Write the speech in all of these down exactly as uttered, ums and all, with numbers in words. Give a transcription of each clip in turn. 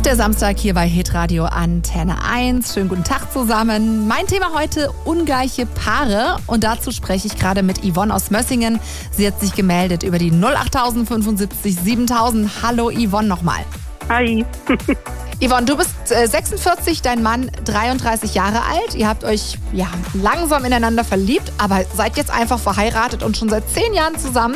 ist der Samstag hier bei Hitradio Antenne eins. Schönen guten Tag zusammen. Mein Thema heute: ungleiche Paare. Und dazu spreche ich gerade mit Yvonne aus Mössingen. Sie hat sich gemeldet über die null acht fünfundsiebzig siebentausend. Hallo Yvonne nochmal. Hi. Yvonne, du bist sechsundvierzig, dein Mann dreiunddreißig Jahre alt. Ihr habt euch ja langsam ineinander verliebt, aber seid jetzt einfach verheiratet und schon seit zehn Jahren zusammen.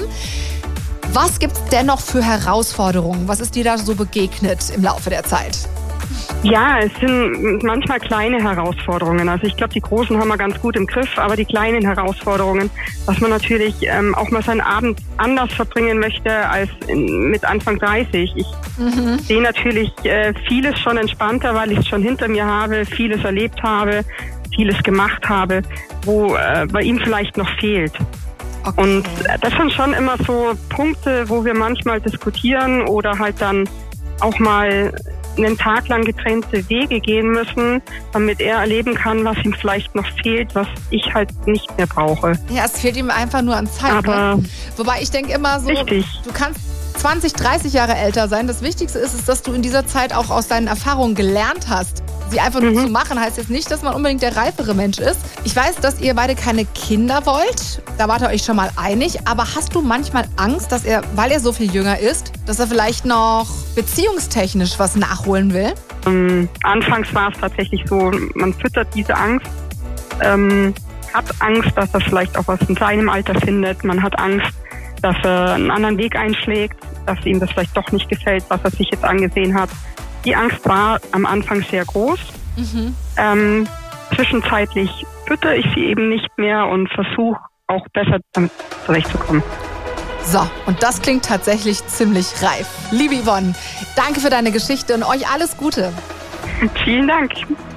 Was gibt's denn noch für Herausforderungen? Was ist dir da so begegnet im Laufe der Zeit? Ja, es sind manchmal kleine Herausforderungen. Also ich glaube, die großen haben wir ganz gut im Griff, aber die kleinen Herausforderungen, dass man natürlich ähm, auch mal seinen Abend anders verbringen möchte als in, mit Anfang dreißig. Ich mhm. sehe natürlich äh, vieles schon entspannter, weil ich es schon hinter mir habe, vieles erlebt habe, vieles gemacht habe, wo äh, bei ihm vielleicht noch fehlt. Okay. Und das sind schon immer so Punkte, wo wir manchmal diskutieren oder halt dann auch mal einen Tag lang getrennte Wege gehen müssen, damit er erleben kann, was ihm vielleicht noch fehlt, was ich halt nicht mehr brauche. Ja, es fehlt ihm einfach nur an Zeit. Aber ne? Wobei ich denke immer so, richtig. Du kannst zwanzig, dreißig Jahre älter sein. Das Wichtigste ist, ist, dass du in dieser Zeit auch aus deinen Erfahrungen gelernt hast. Sie einfach nur mhm. zu machen, heißt jetzt nicht, dass man unbedingt der reifere Mensch ist. Ich weiß, dass ihr beide keine Kinder wollt. Da wart ihr euch schon mal einig. Aber hast du manchmal Angst, dass er, weil er so viel jünger ist, dass er vielleicht noch beziehungstechnisch was nachholen will? Ähm, anfangs war es tatsächlich so, man füttert diese Angst. Ähm, hat Angst, dass er vielleicht auch was in seinem Alter findet. Man hat Angst, dass er einen anderen Weg einschlägt, dass ihm das vielleicht doch nicht gefällt, was er sich jetzt angesehen hat. Die Angst war am Anfang sehr groß. Mhm. Ähm, zwischenzeitlich fütter ich sie eben nicht mehr und versuche auch besser damit zurechtzukommen. So, und das klingt tatsächlich ziemlich reif. Liebe Yvonne, danke für deine Geschichte und euch alles Gute. Vielen Dank.